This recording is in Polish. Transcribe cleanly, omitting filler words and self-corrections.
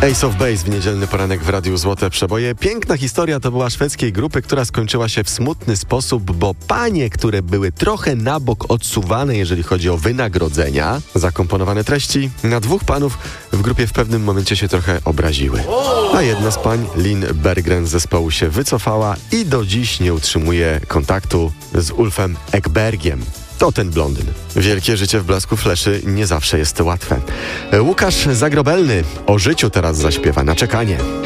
Ace of Base w niedzielny poranek w Radiu Złote Przeboje. Piękna historia to była szwedzkiej grupy, która skończyła się w smutny sposób, bo panie, które były trochę na bok odsuwane, jeżeli chodzi o wynagrodzenia, zakomponowane treści, na dwóch panów w grupie w pewnym momencie się trochę obraziły. A jedna z pań, Linn Berggren z zespołu, się wycofała i do dziś nie utrzymuje kontaktu z Ulfem Ekbergiem. To ten blondyn. Wielkie życie w blasku fleszy nie zawsze jest łatwe. Łukasz Zagrobelny o życiu teraz zaśpiewa na czekanie.